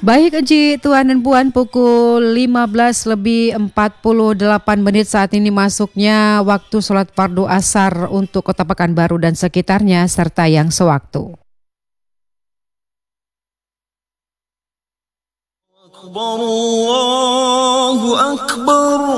Baik Eci, Tuan dan Puan, pukul 15:48 saat ini masuknya waktu sholat fardu asar untuk Kota Pekanbaru dan sekitarnya serta yang sewaktu. Allahu Akbar.